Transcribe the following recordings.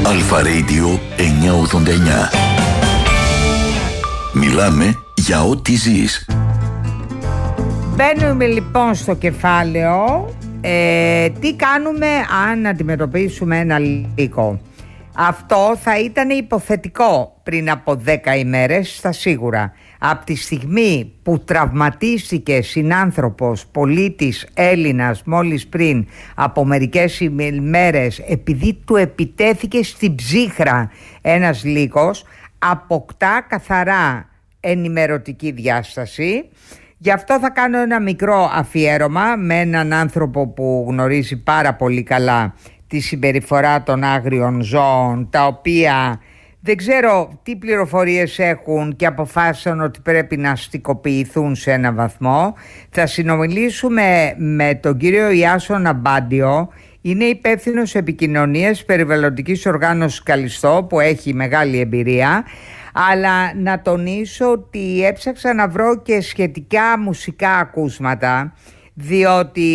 Αλφα Radio 989. Μιλάμε για ό,τι ζεις. Μπαίνουμε λοιπόν στο κεφάλαιο. Τι κάνουμε αν αντιμετωπίσουμε ένα λύκο. Αυτό θα ήταν υποθετικό πριν από 10 ημέρες στα σίγουρα. Από τη στιγμή που τραυματίστηκε συνάνθρωπος, πολίτης Έλληνας μόλις πριν από μερικές ημέρες, επειδή του επιτέθηκε στην ψύχρα ένας λύκος, αποκτά καθαρά ενημερωτική διάσταση. Γι' αυτό θα κάνω ένα μικρό αφιέρωμα με έναν άνθρωπο που γνωρίζει πάρα πολύ καλά τη συμπεριφορά των άγριων ζώων, τα οποία δεν ξέρω τι πληροφορίες έχουν και αποφάσισαν ότι πρέπει να αστικοποιηθούν σε ένα βαθμό. Θα συνομιλήσουμε με τον κύριο Ιάσονα Μπάντιο. Είναι υπεύθυνος επικοινωνίας περιβαλλοντικής οργάνωσης Καλιστό, που έχει μεγάλη εμπειρία. Αλλά να τονίσω ότι έψαξα να βρω και σχετικά μουσικά ακούσματα, διότι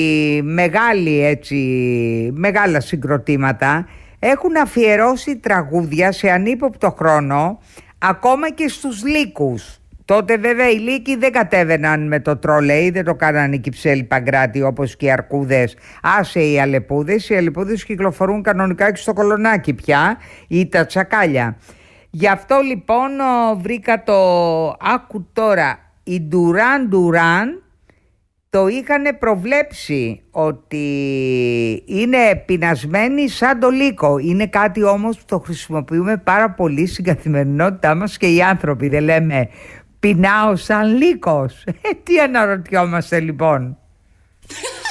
μεγάλα συγκροτήματα έχουν αφιερώσει τραγούδια σε ανύποπτο χρόνο ακόμα και στους λύκους. Τότε βέβαια οι λύκοι δεν κατέβαιναν με το τρολέι, δεν το κάνανε Κυψέλη Παγκράτη όπως και οι αρκούδες, άσε οι αλεπούδες. Οι αλεπούδες κυκλοφορούν κανονικά και στο Κολονάκι πια, ή τα τσακάλια. Γι' αυτό λοιπόν βρήκα άκου τώρα, οι Ντουράν Ντουράν το είχαν προβλέψει ότι είναι πεινασμένοι σαν το λύκο. Είναι κάτι όμως που το χρησιμοποιούμε πάρα πολύ στην καθημερινότητά μας και οι άνθρωποι. Δεν λέμε πεινάω σαν λύκος. Τι αναρωτιόμαστε λοιπόν.